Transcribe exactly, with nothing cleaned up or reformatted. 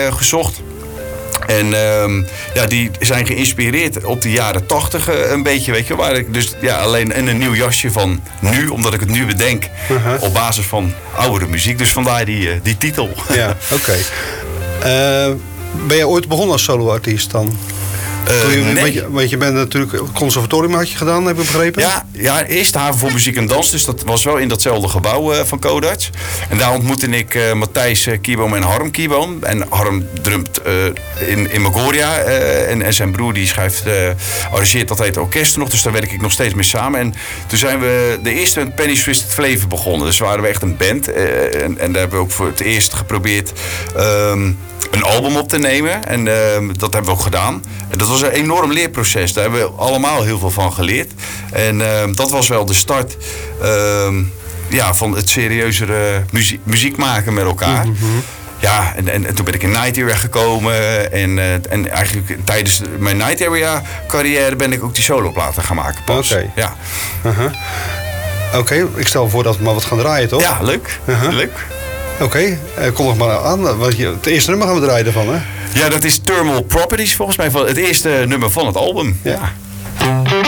uh, gezocht. En um, ja, die zijn geïnspireerd op de jaren tachtig uh, een beetje, weet je. Waar ik dus ja, alleen in een nieuw jasje van nu, omdat ik het nu bedenk. Uh-huh. Op basis van oudere muziek. Dus vandaar die, uh, die titel. Ja, oké. Okay. Uh, ben je ooit begonnen als solo-artiest dan? Uh, je, nee. want, je, want je bent natuurlijk het conservatorium had je gedaan, heb ik begrepen? Ja, ja, eerst de haven voor muziek en dans. Dus dat was wel in datzelfde gebouw uh, van Codarts. En daar ontmoette ik uh, Matthijs uh, Kierboom en Harm Kierboom. En Harm drumt uh, in, in Magoria. Uh, en, en zijn broer die schrijft, uh, arrangeert dat heet orkest nog. Dus daar werk ik nog steeds mee samen. En toen zijn we de eerste Penny's Twisted Flavor begonnen. Dus waren we echt een band. Uh, en, en daar hebben we ook voor het eerst geprobeerd Um, een album op te nemen. En uh, dat hebben we ook gedaan. En dat was een enorm leerproces. Daar hebben we allemaal heel veel van geleerd. En uh, dat was wel de start uh, ja, van het serieuzere muziek, muziek maken met elkaar. Mm-hmm. Ja, en, en, en toen ben ik in Night Area gekomen. En, uh, en eigenlijk tijdens mijn Night Area carrière ben ik ook die soloplaten gaan maken pas. Oké. Okay. Ja. Uh-huh. Oké, okay, ik stel voor dat we maar wat gaan draaien, toch? Ja, leuk. Uh-huh. Leuk. Oké, okay, uh, kom nog maar aan. Want je, het eerste nummer gaan we draaien ervan, hè? Ja, dat is Thermal Properties volgens mij. Van het eerste nummer van het album. Ja. Ja.